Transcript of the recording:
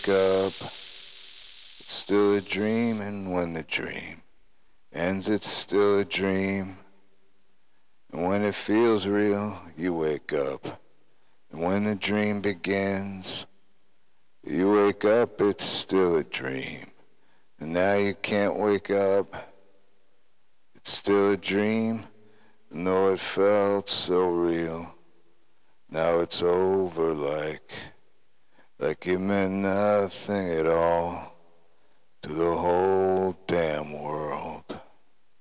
wake up, it's still a dream, and when the dream ends, it's still a dream. And when it feels real, you wake up. And when the dream begins, you wake up, it's still a dream. And now you can't wake up, it's still a dream. And though it felt so real, now it's over like it meant nothing at all to the whole damn world.